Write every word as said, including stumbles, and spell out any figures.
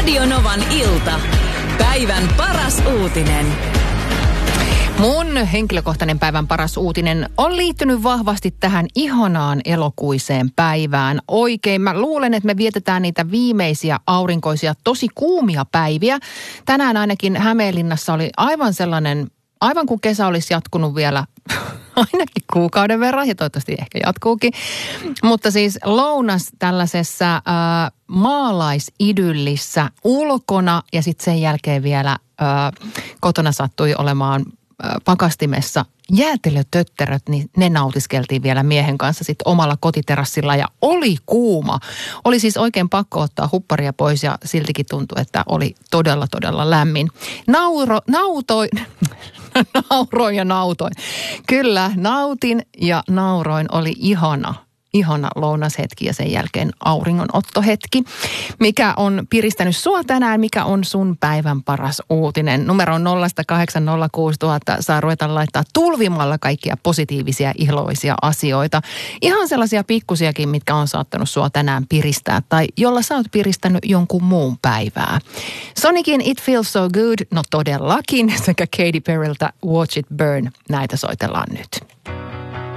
Radionovan ilta. Päivän paras uutinen. Mun henkilökohtainen päivän paras uutinen on liittynyt vahvasti tähän ihanaan elokuiseen päivään. Oikein, mä luulen, että me vietetään niitä viimeisiä aurinkoisia, tosi kuumia päiviä. Tänään ainakin Hämeenlinnassa oli aivan sellainen, aivan kuin kesä olisi jatkunut vielä ainakin kuukauden verran ja toivottavasti ehkä jatkuukin. Mutta siis lounas tällaisessa äh, maalaisidyllissä ulkona ja sitten sen jälkeen vielä äh, kotona sattui olemaan äh, pakastimessa jäätelötötteröt, niin ne nautiskeltiin vielä miehen kanssa sitten omalla kotiterassilla ja oli kuuma. Oli siis oikein pakko ottaa hupparia pois ja siltikin tuntui, että oli todella todella lämmin. Nauro, nautoin, nauroin ja nautoin. Kyllä, nautin ja nauroin, oli ihana. Ihana lounashetki ja sen jälkeen auringonottohetki. Mikä on piristänyt sua tänään? Mikä on sun päivän paras uutinen? Numero on nolla kahdeksan nolla kuusi nolla nolla nolla. Saa ruveta laittaa tulvimalla kaikkia positiivisia, iloisia asioita. Ihan sellaisia pikkusiakin, mitkä on saattanut sua tänään piristää tai jolla sä oot piristänyt jonkun muun päivää. Sonicin It Feels So Good, no todellakin, sekä Katy Perryltä Watch It Burn. Näitä soitellaan nyt.